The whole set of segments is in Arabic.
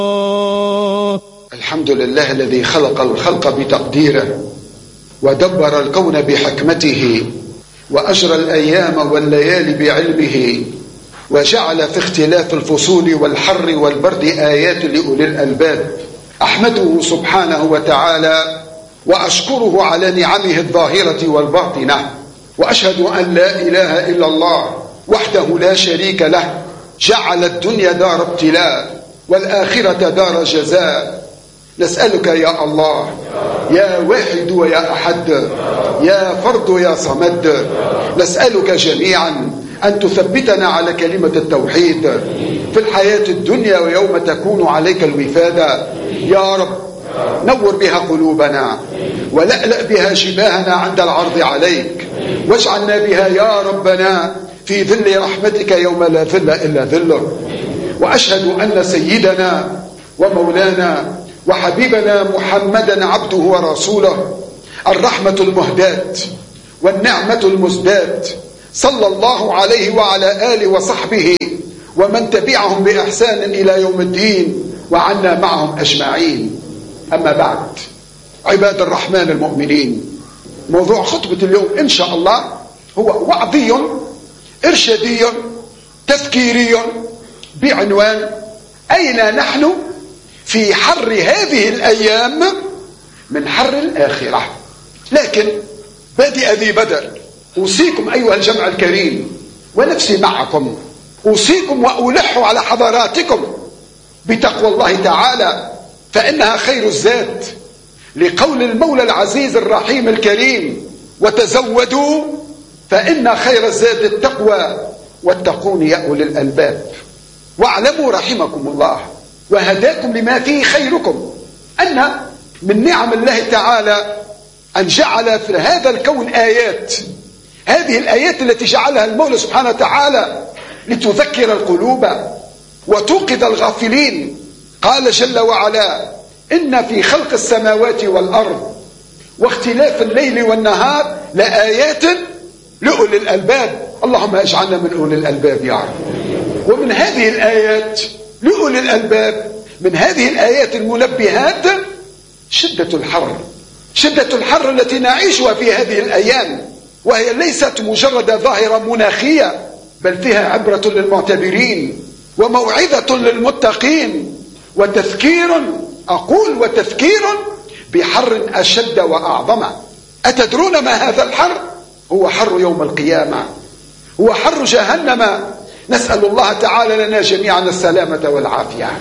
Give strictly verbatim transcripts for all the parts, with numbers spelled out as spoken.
الحمد لله الذي خلق الخلق بتقديره ودبر الكون بحكمته وأجرى الأيام والليالي بعلمه وجعل في اختلاف الفصول والحر والبرد آيات لأولي الألباب. أحمده سبحانه وتعالى وأشكره على نعمه الظاهرة والباطنة، وأشهد أن لا إله إلا الله وحده لا شريك له، جعل الدنيا دار ابتلاء والآخرة دار جزاء. نسألك يا الله يا واحد ويا أحد يا فرد يا صمد، نسألك جميعا أن تثبتنا على كلمة التوحيد في الحياة الدنيا ويوم تكون عليك الوفادة. يا رب نور بها قلوبنا ولألأ بها جباهنا عند العرض عليك، واجعلنا بها يا ربنا في ظل رحمتك يوم لا ظل إلا ظلك. وأشهد أن سيدنا ومولانا وحبيبنا محمدا عبده ورسوله الرحمة المهداة والنعمة المزداة، صلى الله عليه وعلى آله وصحبه ومن تبعهم بإحسان إلى يوم الدين وعنا معهم أجمعين. أما بعد، عباد الرحمن المؤمنين، موضوع خطبة اليوم إن شاء الله هو وعظي إرشادي تذكيري بعنوان أين نحن في حر هذه الأيام من حر الآخرة. لكن بادئ ذي بدء أوصيكم أيها الجمع الكريم ونفسي معكم، أوصيكم وألح على حضراتكم بتقوى الله تعالى، فإنها خير الزاد، لقول المولى العزيز الرحيم الكريم: وتزودوا فإن خير الزاد التقوى واتقون يا أولي الألباب. واعلموا رحمكم الله وهداكم لما فيه خيركم أن من نعم الله تعالى أن جعل في هذا الكون آيات، هذه الآيات التي جعلها المولى سبحانه وتعالى لتذكر القلوب وتوقظ الغافلين. قال جل وعلا: إن في خلق السماوات والأرض واختلاف الليل والنهار لآيات لأولي الألباب. اللهم اجعلنا من أولي الألباب يا رب. ومن هذه الآيات لأولي الألباب، من هذه الآيات المنبهات شدة الحر، شدة الحر التي نعيشها في هذه الأيام، وهي ليست مجرد ظاهرة مناخية، بل فيها عبرة للمعتبرين وموعظة للمتقين وتذكير، أقول وتذكير بحر أشد وأعظم. أتدرون ما هذا الحر؟ هو حر يوم القيامة، هو حر جهنم. نسأل الله تعالى لنا جميعا السلامة والعافية.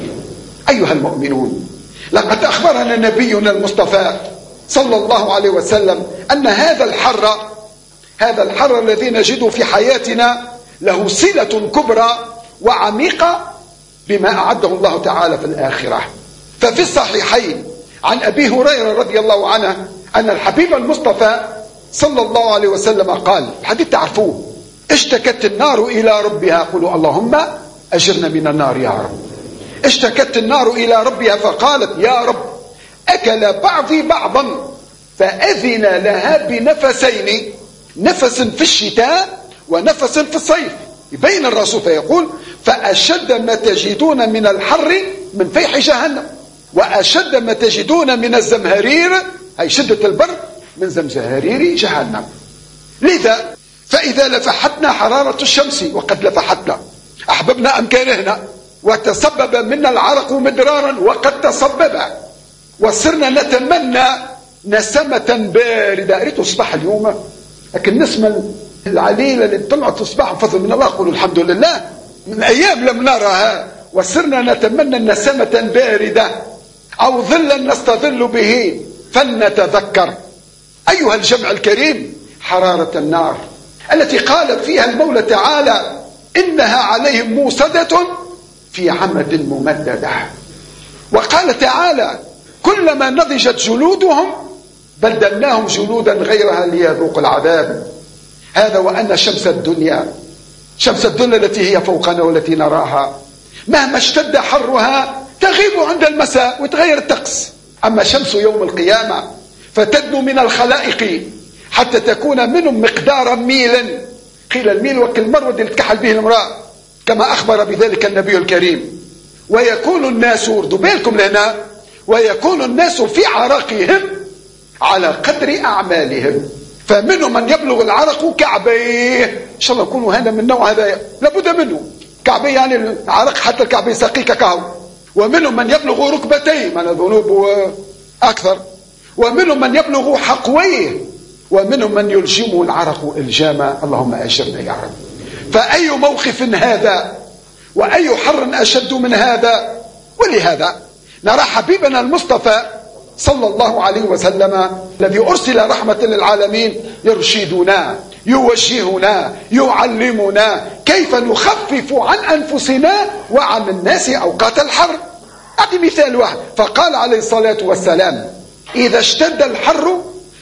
أيها المؤمنون، لقد أخبرنا نبينا المصطفى صلى الله عليه وسلم أن هذا الحر هذا الحر الذي نجده في حياتنا له صلة كبرى وعميقة بما أعده الله تعالى في الآخرة. ففي الصحيحين عن أبي هريرة رضي الله عنه أن الحبيب المصطفى صلى الله عليه وسلم قال، الحديث تعرفوه: اشتكت النار إلى ربها، قولوا اللهم أجرنا من النار يا رب. اشتكت النار إلى ربها فقالت: يا رب أكل بعضي بعضا، فأذن لها بنفسين، نفس في الشتاء ونفس في الصيف. يبين الرسول فيقول: فأشد ما تجدون من الحر من فيح جهنم، وأشد ما تجدون من الزمهرير، أي شدة البرد، من زمهرير جهنم. لذا فإذا لفحتنا حرارة الشمس، وقد لفحتنا، أحببنا أم كرهنا، وتسبب منا العرق مدرارا وقد تسبب، وصرنا نتمنى نسمة باردة. ريت تصبح اليوم، لكن النسمة العليلة اللي طلعت تصبح بفضل من الله، قولوا الحمد لله، من أيام لم نرها. وصرنا نتمنى نسمة باردة أو ظلا نستظل به فلنتذكر. أيها الجمع الكريم، حرارة النار التي قال فيها المولى تعالى: إنها عليهم موصدة في عمد ممددة. وقال تعالى: كلما نضجت جلودهم بدلناهم جلودا غيرها ليذوقوا العذاب. هذا وأن شمس الدنيا، شمس الدنيا التي هي فوقنا والتي نراها، مهما اشتد حرها تغيب عند المساء وتغير الطقس. أما شمس يوم القيامة فتدنو من الخلائق حتى تكون منهم مقدار ميل، قيل الميل وكالمرود اللي تكحل به المرأة، كما أخبر بذلك النبي الكريم. ويكون الناس، ردوا بالكم لهنا، ويكون الناس في عرقهم على قدر أعمالهم، فمنهم من يبلغ العرق كعبيه. إن شاء الله يكونوا هذا من نوع هذا، لابد منه كعبيه، يعني العرق حتى الكعبيه سقيك كهو. ومنهم من يبلغ ركبتيه، من الذنوب أكثر. ومنهم من يبلغ حقويه، ومنهم من يلجمه العرق إلجاما. اللهم أجرنا يا رب. فأي موقف هذا وأي حر أشد من هذا؟ ولهذا نرى حبيبنا المصطفى صلى الله عليه وسلم الذي أرسل رحمة للعالمين يرشدنا، يوجهنا، يعلمنا كيف نخفف عن أنفسنا وعن الناس أوقات الحر. أعطي مثال واحد، فقال عليه الصلاة والسلام: إذا اشتد الحر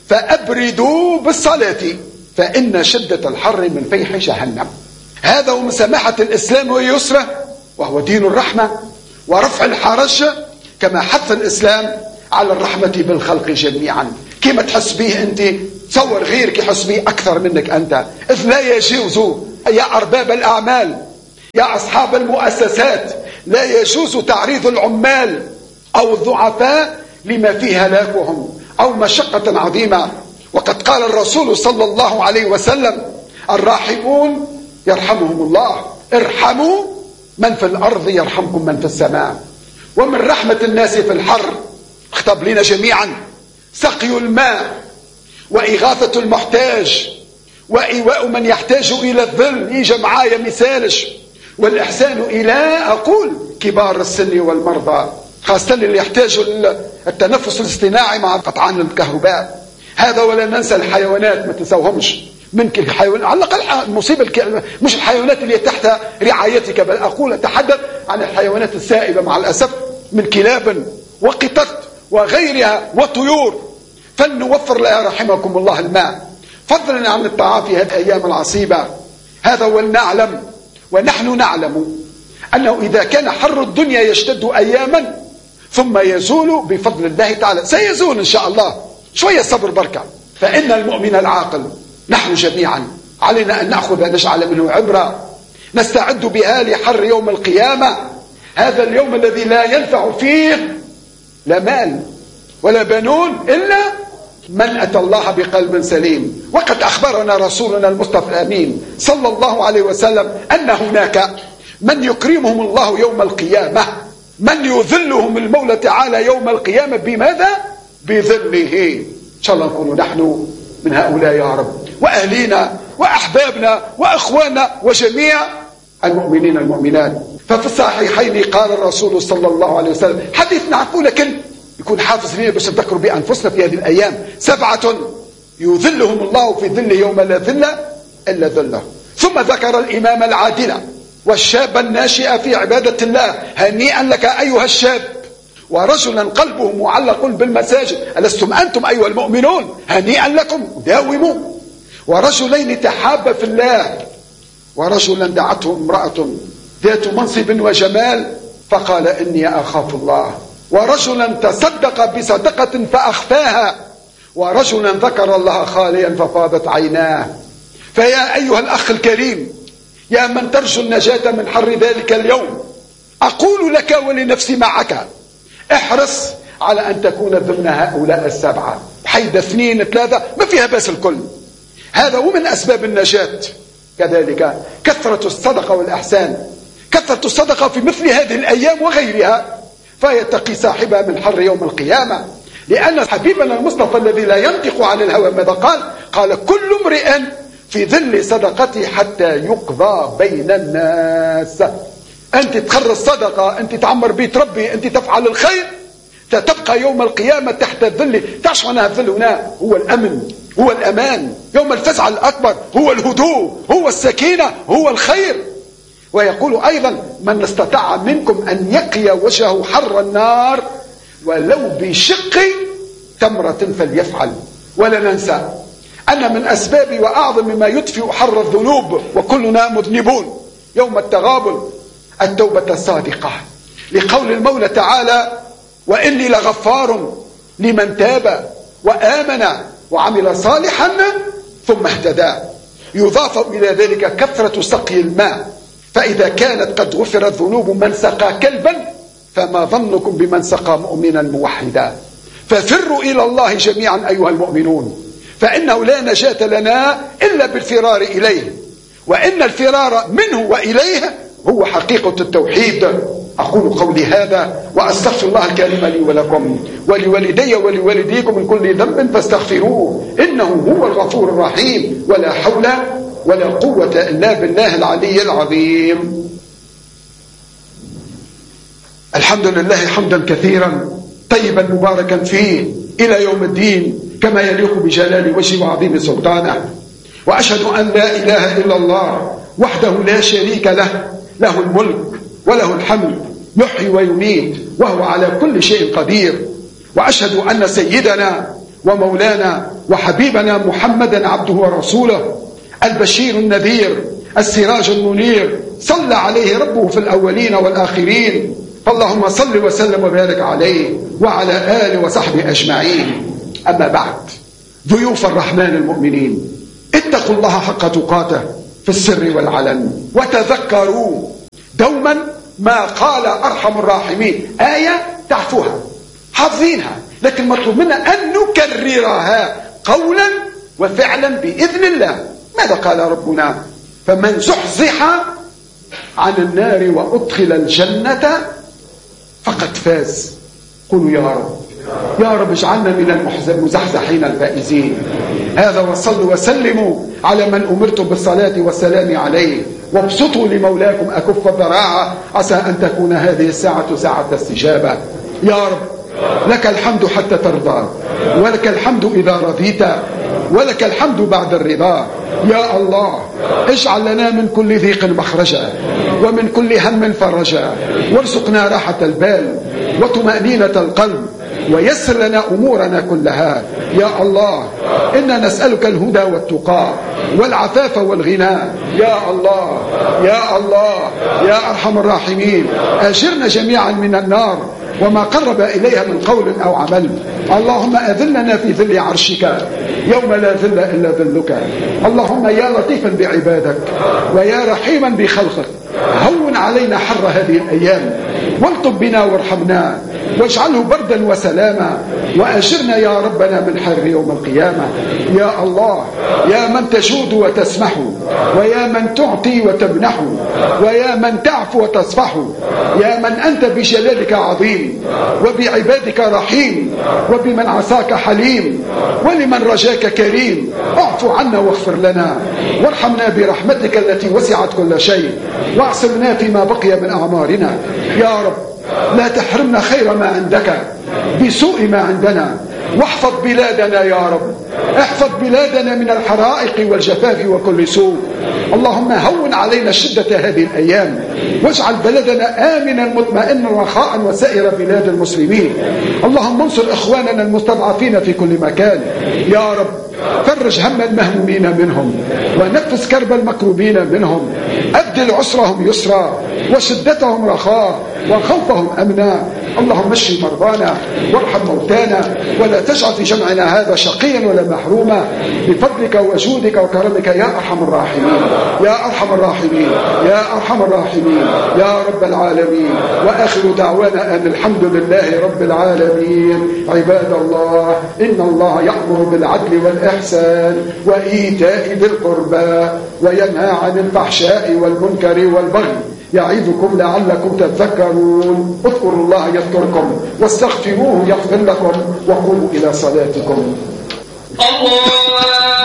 فأبردوا بالصلاة فإن شدة الحر من فيح جهنم. هذا ومن سماحة الإسلام ويسره، وهو دين الرحمة ورفع الحرج، كما حث الإسلام على الرحمة بالخلق جميعا. كما تحس به أنت تصور غيرك يحس به أكثر منك أنت. إذ لا يجوز يا أرباب الأعمال، يا أصحاب المؤسسات، لا يجوز تعريض العمال أو الضعفاء لما فيه هلاكهم أو مشقة عظيمة. وقد قال الرسول صلى الله عليه وسلم: الراحمون يرحمهم الله، ارحموا من في الأرض يرحمكم من في السماء. ومن رحمة الناس في الحر خطب لنا جميعا سقي الماء وإغاثة المحتاج وإيواء من يحتاج إلى الظل. يجي معايا مثالش. والإحسان إلى أقول كبار السن والمرضى، خاصة اللي يحتاجوا التنفس الاصطناعي مع قطعان الكهرباء. هذا ولا ننسى الحيوانات، ما تنسوهمش. من كل حيوان على الأقل المصيبة مش الحيوانات اللي تحت رعايتك، بل أقول أتحدث عن الحيوانات السائبة مع الأسف من كلاب وقطط وغيرها وطيور. فلنوفر لها رحمكم الله الماء فضلا عن الطعام في هذه الأيام العصيبة. هذا ولنعلم، ونحن نعلم أنه إذا كان حر الدنيا يشتد أياما ثم يزول بفضل الله تعالى، سيزول إن شاء الله، شوية صبر بركة. فإن المؤمن العاقل نحن جميعا علينا أن نأخذ نجعل منه عبرة نستعد بها لحر يوم القيامة، هذا اليوم الذي لا ينفع فيه لا مال ولا بنون إلا من أتى الله بقلب سليم. وقد أخبرنا رسولنا المصطفى الأمين صلى الله عليه وسلم أن هناك من يكرمهم الله يوم القيامة، من يذلهم المولى تعالى يوم القيامة. بماذا؟ بذله. إن شاء الله نكون نحن من هؤلاء يا رب، وأهلينا وأحبابنا وأخواننا وجميع المؤمنين المؤمنات. ففي الصحيحين قال الرسول صلى الله عليه وسلم، حديث نعرفه لكن يكون حافظ لنا باش نذكروا بأنفسنا في هذه الأيام: سبعة يذلهم الله في ظله يوم لا ظل إلا ظله. ثم ذكر الإمام العادل والشاب الناشئ في عبادة الله. هنيئا لك أيها الشاب، ورجلا قلبه معلق بالمساجد، ألستم أنتم أيها المؤمنون؟ هنيئا لكم، داوموا. ورجلين تحابا في الله، ورجلا دعته امرأة ذات منصب وجمال فقال إني أخاف الله، ورجلا تصدق بصدقة فأخفاها، ورجلا ذكر الله خاليا ففاضت عيناه. فيا أيها الأخ الكريم، يا من ترجو النجاة من حر ذلك اليوم، أقول لك ولنفسي معك: احرص على أن تكون ضمن هؤلاء السبعة، حيد اثنين ثلاثة ما فيها بس الكل. هذا ومن أسباب النجاة. كذلك كثرة الصدقة والإحسان، كثرة الصدقة في مثل هذه الأيام وغيرها، فيتقي صاحبها من حر يوم القيامة. لأن حبيبنا المصطفى الذي لا ينطق عن الهوى ماذا قال؟ قال: كل امرئ في ظل صدقته حتى يقضى بين الناس. أنت تخر الصدقة، أنت تعمر بيت ربي، أنت تفعل الخير، ستبقى يوم القيامة تحت الظل. تعرف معناها الظل هنا؟ هو الأمن، هو الأمان. يوم الفزع الأكبر هو الهدوء، هو السكينة، هو الخير. ويقول أيضا: من استطاع منكم أن يقي وجهه حر النار ولو بشق تمرة فليفعل. ولا ننسى أن من أسباب وأعظم مما يدفئ حر الذنوب، وكلنا مذنبون، يوم التغابن التوبة الصادقة، لقول المولى تعالى: وإني لغفار لمن تاب وآمن وعمل صالحا ثم اهتدى. يضاف إلى ذلك كثرة سقي الماء، فإذا كانت قد غفرت ذنوب من سقى كلبا فما ظنكم بمن سقى مؤمنا موحدا. ففروا إلى الله جميعا أيها المؤمنون، فإنه لا نجاة لنا إلا بالفرار إليه، وإن الفرار منه وإليه هو حقيقة التوحيد. أقول قولي هذا وأستغفر الله الكريم لي ولكم ولوالدي ولوالديكم من كل ذنب فاستغفروه إنه هو الغفور الرحيم. ولا حول ولا قوة إلا بالله العلي العظيم. الحمد لله حمدا كثيرا طيبا مباركا فيه إلى يوم الدين كما يليق بجلال وجهه وعظيم سلطانه. وأشهد أن لا إله إلا الله وحده لا شريك له، له الملك وله الحمد، يحيي ويميت وهو على كل شيء قدير. وأشهد أن سيدنا ومولانا وحبيبنا محمدا عبده ورسوله البشير النذير السراج المنير، صلى عليه ربه في الأولين والآخرين، فاللهم صل وسلم وبارك عليه وعلى آله وصحبه أجمعين. أما بعد، ضيوف الرحمن المؤمنين، اتقوا الله حق تقاته في السر والعلن، وتذكروا دوما ما قال أرحم الراحمين. آية تعرفوها حافظينها، لكن مطلوب منا أن نكررها قولا وفعلا بإذن الله. ماذا قال ربنا؟ فمن زحزح عن النار وأدخل الجنة فقد فاز. قولوا يا رب، يا رب اجعلنا من المزحزحين الفائزين. هذا وصلوا وسلموا على من أمرت بالصلاة والسلام عليه، وابسطوا لمولاكم أكف الذراع، عسى أن تكون هذه الساعة ساعة استجابة. يا رب لك الحمد حتى ترضى، ولك الحمد إذا رضيت، ولك الحمد بعد الرضا. يا الله اجعل لنا من كل ضيق مخرجا، ومن كل هم فرجا، وارزقنا راحة البال وطمأنينة القلب، ويسر لنا أمورنا كلها. يا الله إنا نسألك الهدى والتقى والعفاف والغنى. يا الله يا الله يا أرحم الراحمين، أجرنا جميعا من النار وما قرب إليها من قول أو عمل. اللهم أذلنا في ذل عرشك يوم لا ذل إلا ذلك. اللهم يا لطيفا بعبادك ويا رحيما بخلقك، هون علينا حر هذه الأيام، والطب بنا وارحمنا، واجعله بردا وسلاما، وأجرنا يا ربنا من حر يوم القيامة. يا الله يا من تجود وتسمح، ويا من تعطي وتمنح، ويا من تعفو وتصفح، يا من أنت بجلالك عظيم، وبعبادك رحيم، وبمن عصاك حليم، ولمن رجاك كريم. اعفو عنا واغفر لنا، وارحمنا برحمتك التي وسعت كل شيء، واعصمنا فيما بقي من أعمارنا. يا رب لا تحرمنا خير ما عندك بسوء ما عندنا، واحفظ بلادنا يا رب، احفظ بلادنا من الحرائق والجفاف وكل سوء. اللهم هون علينا شدة هذه الأيام، واجعل بلدنا آمنا مطمئنا رخاء وسائر بلاد المسلمين. اللهم انصر إخواننا المستضعفين في كل مكان. يا رب فرج هم المهمومين منهم، ونفس كرب المكروبين منهم، أبدل عسرهم يسرا، وشدتهم رخاء، وخوفهم أمنا. اللهم اشف مرضانا وارحم موتانا، ولا تجعل في جمعنا هذا شقيا ولا محروما، بفضلك وجودك وكرمك يا أرحم الراحمين يا أرحم الراحمين يا أرحم الراحمين يا رب العالمين. وآخر دعوانا أن الحمد لله رب العالمين. عباد الله، إن الله يأمر بالعدل والإحسان وإيتاء ذي القربى، وينهى عن الفحشاء والمنكر والبغي، يعظكم لعلكم تذكرون. اذكروا الله يذكركم، واستغفروه يغفر لكم، وقوموا إلى صلاتكم. الله